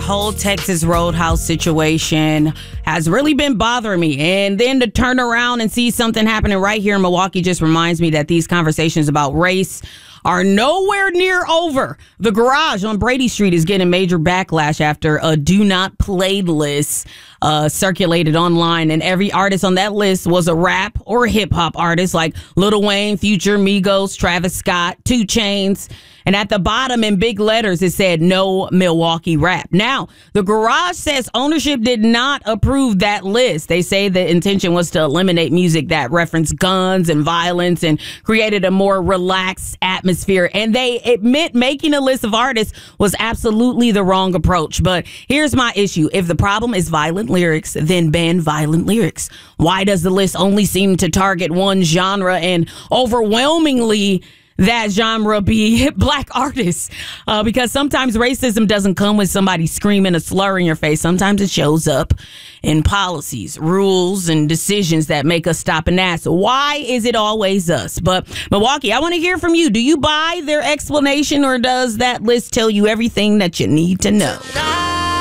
whole Texas Roadhouse situation has really been bothering me. And then to turn around and see something happening right here in Milwaukee just reminds me that these conversations about race are nowhere near over. The Garage on Brady Street is getting major backlash after a do not play list circulated online, and every artist on that list was a rap or hip hop artist like Lil Wayne, Future, Migos, Travis Scott, 2 Chainz. And at the bottom in big letters, it said no Milwaukee rap. Now, the Garage says ownership did not approve that list. They say the intention was to eliminate music that referenced guns and violence and created a more relaxed atmosphere. And they admit making a list of artists was absolutely the wrong approach. But here's my issue. If the problem is violent lyrics, then ban violent lyrics. Why does the list only seem to target one genre and overwhelmingly that genre be black artists? Because sometimes racism doesn't come with somebody screaming a slur in your face. Sometimes it shows up in policies, rules, and decisions that make us stop and ask, why is it always us? But Milwaukee, I want to hear from you. Do you buy their explanation, or does that list tell you everything that you need to know?